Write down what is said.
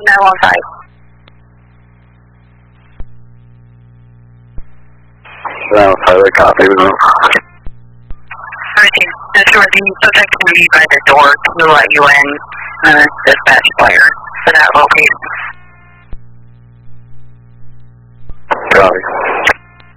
915. Tyler, copy. Everything. That's where the subject will be by the door to let you in. Dispatch fire for that location.